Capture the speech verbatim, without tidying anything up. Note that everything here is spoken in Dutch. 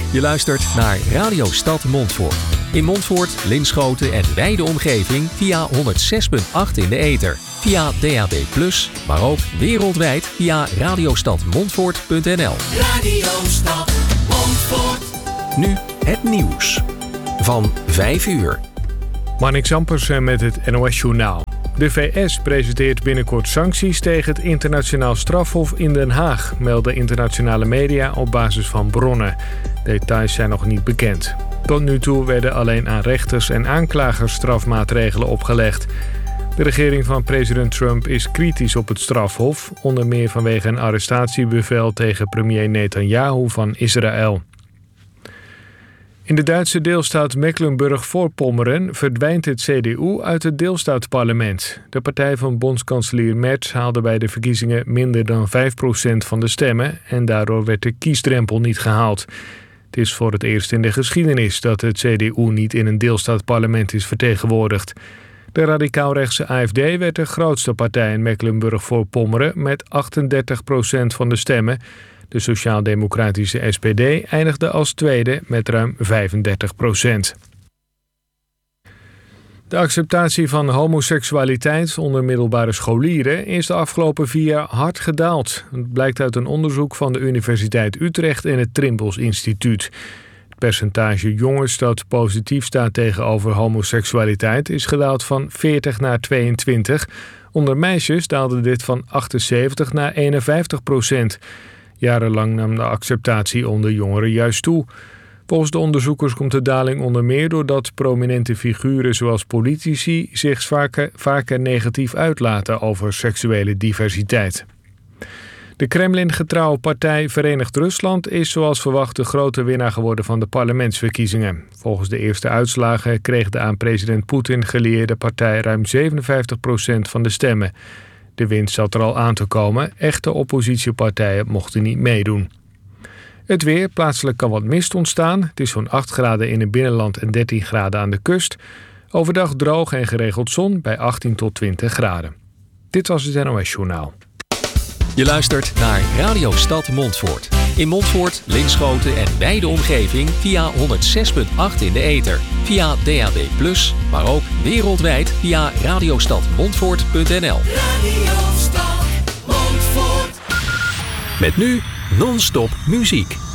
Je luistert naar Radio Stad Montfoort. In Montfoort, Linschoten en wijde omgeving via honderd zes komma acht in de ether. Via D A B plus, maar ook wereldwijd via radiostadmontfoort punt n l. Radio Stad Montfoort. Nu het nieuws van vijf uur. Marnix Ampersen met het N O S-journaal. De V S presenteert binnenkort sancties tegen het internationaal strafhof in Den Haag, melden internationale media op basis van bronnen. Details zijn nog niet bekend. Tot nu toe werden alleen aan rechters en aanklagers strafmaatregelen opgelegd. De regering van president Trump is kritisch op het strafhof, onder meer vanwege een arrestatiebevel tegen premier Netanyahu van Israël. In de Duitse deelstaat Mecklenburg-Vorpommern verdwijnt het C D U uit het deelstaatparlement. De partij van bondskanselier Merz haalde bij de verkiezingen minder dan vijf procent van de stemmen en daardoor werd de kiesdrempel niet gehaald. Het is voor het eerst in de geschiedenis dat het C D U niet in een deelstaatparlement is vertegenwoordigd. De radicaalrechtse A F D werd de grootste partij in Mecklenburg-Vorpommern met achtendertig procent van de stemmen. De sociaal-democratische S P D eindigde als tweede met ruim vijfendertig procent. De acceptatie van homoseksualiteit onder middelbare scholieren is de afgelopen vier jaar hard gedaald. Het blijkt uit een onderzoek van de Universiteit Utrecht en het Trimbos Instituut. Het percentage jongens dat positief staat tegenover homoseksualiteit is gedaald van veertig naar tweeëntwintig. Onder meisjes daalde dit van achtenzeventig naar eenenvijftig procent. Jarenlang nam de acceptatie onder jongeren juist toe. Volgens de onderzoekers komt de daling onder meer doordat prominente figuren zoals politici zich vaker, vaker negatief uitlaten over seksuele diversiteit. De Kremlin-getrouwe partij Verenigd Rusland is zoals verwacht de grote winnaar geworden van de parlementsverkiezingen. Volgens de eerste uitslagen kreeg de aan president Poetin gelieerde partij ruim zevenenvijftig procent van de stemmen. De winst zat er al aan te komen. Echte oppositiepartijen mochten niet meedoen. Het weer. Plaatselijk kan wat mist ontstaan. Het is zo'n acht graden in het binnenland en dertien graden aan de kust. Overdag droog en geregeld zon bij achttien tot twintig graden. Dit was het N O S-journaal. Je luistert naar Radio Stad Montfoort. In Montfoort, Linschoten en wijde omgeving via honderd zes komma acht in de ether. Via D A B plus, maar ook wereldwijd via radiostadmontfoort punt n l. Radio Stad Montfoort. Met nu non-stop muziek.